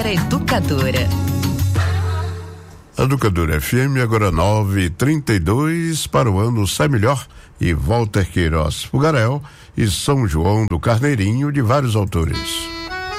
Agora Educadora. Educadora FM, agora 9h32 para o ano Sai Melhor e Walter Queiroz Fugarel e São João do Carneirinho, de vários autores.